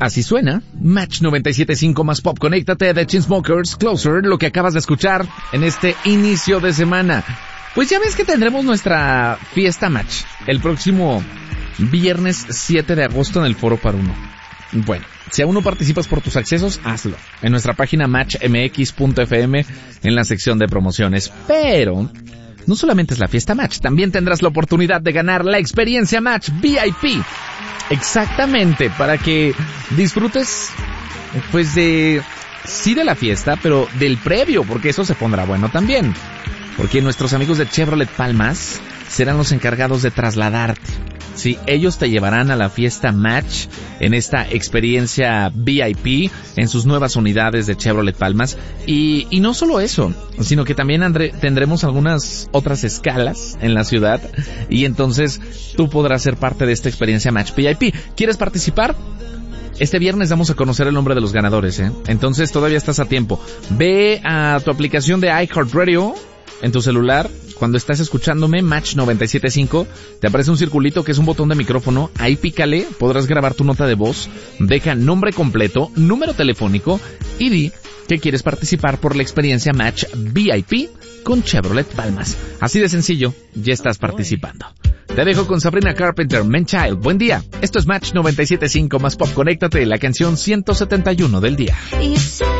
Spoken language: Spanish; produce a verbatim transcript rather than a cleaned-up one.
Así suena Match noventa y siete punto cinco más Pop. Conéctate de Chainsmokers, Closer, lo que acabas de escuchar en este inicio de semana. Pues ya ves que tendremos nuestra fiesta Match el próximo viernes siete de agosto en el Foro Par Uno. Bueno, si aún no participas por tus accesos, hazlo en nuestra página match m x punto f m en la sección de promociones. Pero no solamente es la fiesta Match, también tendrás la oportunidad de ganar la experiencia Match V I P. Exactamente, para que disfrutes, pues de, sí de la fiesta, pero del previo, porque eso se pondrá bueno también. Porque nuestros amigos de Chevrolet Palmas serán los encargados de trasladarte. Sí, ellos te llevarán a la fiesta Match en esta experiencia V I P en sus nuevas unidades de Chevrolet Palmas. Y, y no solo eso, sino que también andre, tendremos algunas otras escalas en la ciudad. Y entonces tú podrás ser parte de esta experiencia Match V I P. ¿Quieres participar? Este viernes vamos a conocer el nombre de los ganadores, ¿eh? Entonces todavía estás a tiempo. Ve a tu aplicación de iHeartRadio en tu celular. Cuando estás escuchándome, Match noventa y siete punto cinco, te aparece un circulito que es un botón de micrófono. Ahí pícale, podrás grabar tu nota de voz. Deja nombre completo, número telefónico y di que quieres participar por la experiencia Match V I P con Chevrolet Palmas. Así de sencillo, ya estás participando. Te dejo con Sabrina Carpenter, Man Child. Buen día. Esto es Match noventa y siete punto cinco más Pop. Conéctate, la canción ciento setenta y uno del día.